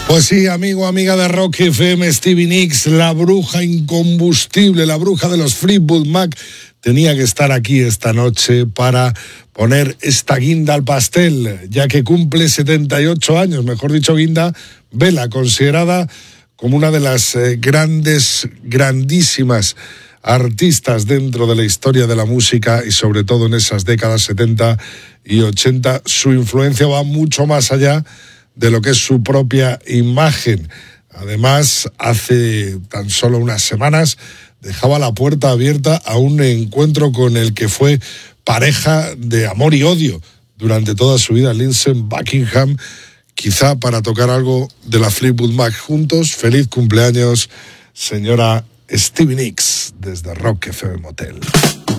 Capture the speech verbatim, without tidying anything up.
Pues sí, amigo, amiga de Rock F M, Stevie Nicks, la bruja incombustible, la bruja de los Fleetwood Mac, tenía que estar aquí esta noche para poner esta guinda al pastel, ya que cumple setenta y ocho años, mejor dicho guinda, vela, considerada como una de las eh, grandes, grandísimas artistas dentro de la historia de la música y sobre todo en esas décadas setenta y ochenta. Su influencia va mucho más allá de lo que es su propia imagen. Además, hace tan solo unas semanas dejaba la puerta abierta a un encuentro con el que fue pareja de amor y odio durante toda su vida, Lindsey Buckingham, quizá para tocar algo de la Fleetwood Mac juntos. Feliz cumpleaños, señora Stevie Nicks, desde Rock F M Motel.